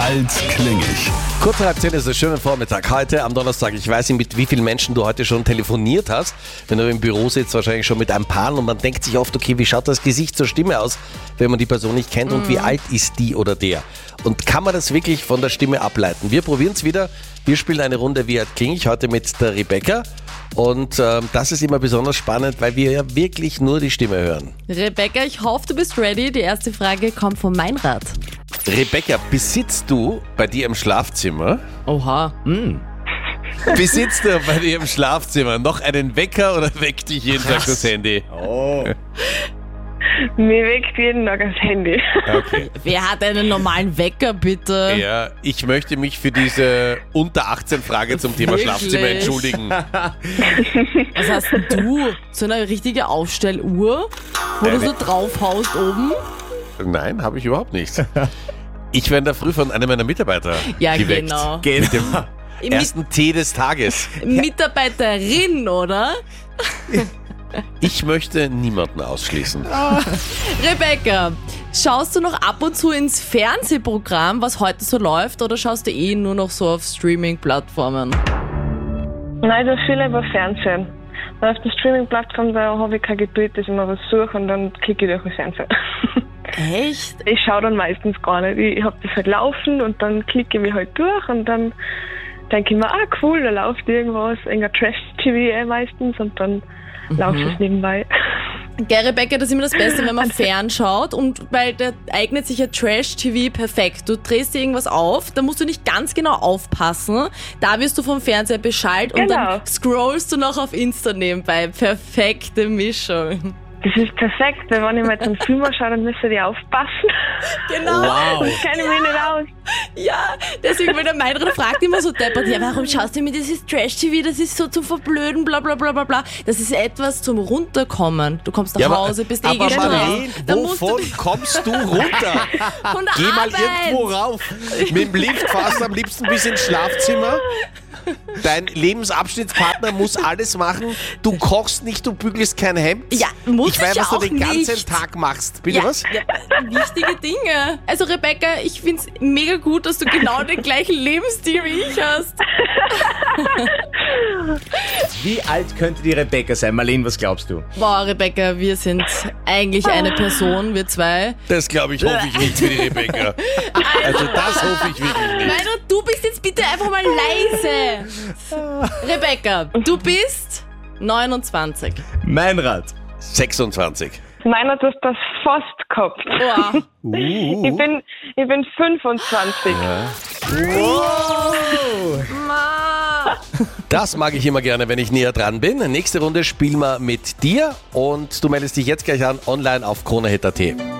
alt klingig. Kurz nach 10 ist ein schöner Vormittag. Heute am Donnerstag, ich weiß nicht, mit wie vielen Menschen du heute schon telefoniert hast. Wenn du im Büro sitzt, wahrscheinlich schon mit ein paar. Und man denkt sich oft, okay, wie schaut das Gesicht zur Stimme aus, wenn man die Person nicht kennt und wie alt ist die oder der? Und kann man das wirklich von der Stimme ableiten? Wir probieren es wieder. Wir spielen eine Runde Wie alt klingig, heute mit der Rebecca. Und das ist immer besonders spannend, weil wir ja wirklich nur die Stimme hören. Rebecca, ich hoffe, du bist ready. Die erste Frage kommt von Meinrad. Rebecca, besitzt du bei dir im Schlafzimmer Oha. Besitzt du bei dir im Schlafzimmer noch einen Wecker oder weckt dich jeden Tag das Handy? Mir weckt jeden Tag das Handy. Okay. Wer hat einen normalen Wecker, bitte? Ja, ich möchte mich für diese unter 18 Frage zum Thema Wirklich? Schlafzimmer entschuldigen. Was hast denn du? So eine richtige Aufstelluhr, wo du so draufhaust oben? Nein, habe ich überhaupt nicht. Ich werde in der Früh von einem meiner Mitarbeiter Ja, geweckt. genau. Mit dem ersten Tee des Tages. Mitarbeiterin, oder? Ich möchte niemanden ausschließen. Rebecca, schaust du noch ab und zu ins Fernsehprogramm, was heute so läuft, oder schaust du nur noch so auf Streaming-Plattformen? Nein, das viel über Fernsehen. Weil auf der Streaming-Plattform, da habe ich kein Geduld, dass ich mal was suche und dann klicke ich durch den Fernseher. Echt? Ich schaue dann meistens gar nicht. Ich habe das halt laufen und dann klicke ich mich halt durch und dann denke ich mir, cool, da läuft irgendwas, irgendein Trash-TV meistens und dann läuft es nebenbei. Gell, Rebecca, das ist immer das Beste, wenn man fernschaut, und weil da eignet sich ja Trash-TV perfekt. Du drehst dir irgendwas auf, da musst du nicht ganz genau aufpassen, da wirst du vom Fernseher beschallt und dann scrollst du noch auf Insta nebenbei. Perfekte Mischung. Das ist perfekt, weil wenn ich mir jetzt einen Film anschaue, dann müsst ihr aufpassen. Genau. Wow. Ich kenne mich nicht aus. Ja, deswegen, weil der Meinrad fragt immer so deppert, ja, warum schaust du mir dieses Trash-TV, das ist so zum Verblöden, bla bla bla bla bla. Das ist etwas zum Runterkommen. Du kommst nach Hause, bist aber gestresst. Marlene, Da musst du wovon kommst du runter? von der Geh mal Arbeit. irgendwo rauf. Mit dem Lift fahrst du am liebsten bis ins Schlafzimmer. Dein Lebensabschnittspartner muss alles machen. Du kochst nicht, du bügelst kein Hemd. Ja, muss ich weiß, ich was du auch den ganzen nicht. Tag machst. Bitte was? Ja, wichtige Dinge. Also Rebecca, ich find's mega gut, dass du genau den gleichen Lebensstil wie ich hast. Wie alt könnte die Rebecca sein? Marlene, was glaubst du? Boah, Rebecca, wir sind eigentlich eine Person, wir zwei. Das glaube ich, hoffe ich nicht für die Rebecca. Also das hoffe ich wirklich nicht. Meinrad, du bist jetzt bitte einfach mal leise. Rebecca, du bist 29. Meinrad. 26. Meiner hat das fast gehabt. Boah. Ich bin 25. Ma. Das mag ich immer gerne, wenn ich näher dran bin. Nächste Runde spielen wir mit dir und du meldest dich jetzt gleich an online auf KroneHit.at.